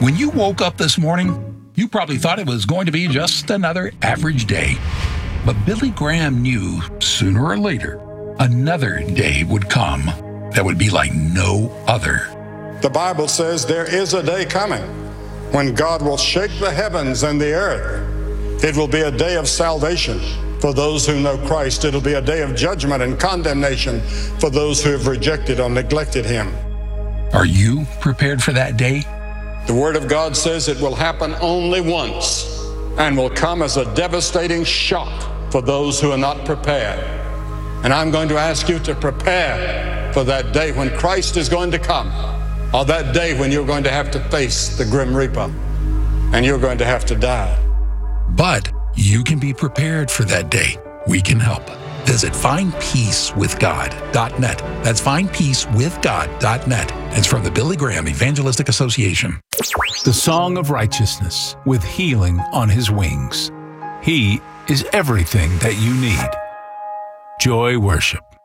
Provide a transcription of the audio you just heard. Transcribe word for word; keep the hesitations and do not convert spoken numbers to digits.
When you woke up this morning, you probably thought it was going to be just another average day. But Billy Graham knew sooner or later, another day would come that would be like no other. The Bible says there is a day coming when God will shake the heavens and the earth. It will be a day of salvation for those who know Christ. It'll be a day of judgment and condemnation for those who have rejected or neglected Him. Are you prepared for that day? The Word of God says it will happen only once and will come as a devastating shock for those who are not prepared. And I'm going to ask you to prepare for that day when Christ is going to come, or that day when you're going to have to face the grim reaper and you're going to have to die. But you can be prepared for that day. We can help. Visit find peace with god dot net. That's find peace with god dot net. It's from the Billy Graham Evangelistic Association. The Song of Righteousness, with healing on His wings. He is everything that you need. Joy Worship.